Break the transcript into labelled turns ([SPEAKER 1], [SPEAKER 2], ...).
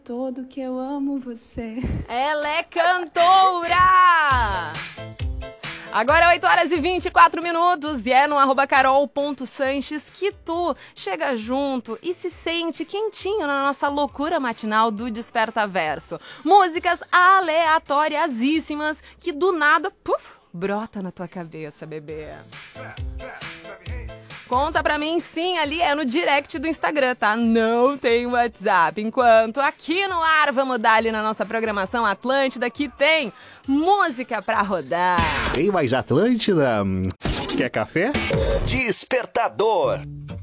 [SPEAKER 1] todo que eu amo você.
[SPEAKER 2] Ela é cantora! Agora é 8h24 e é no @carol.sanches que tu chega junto e se sente quentinho na nossa loucura matinal do Desperta Verso. Músicas aleatoriasíssimas que do nada, puf, brota na tua cabeça, bebê. Conta pra mim, sim, ali é no direct do Instagram, tá? Não tem WhatsApp. Enquanto aqui no ar, vamos dar ali na nossa programação Atlântida, que tem música pra rodar.
[SPEAKER 3] Tem mais Atlântida? Quer café?
[SPEAKER 4] Despertador.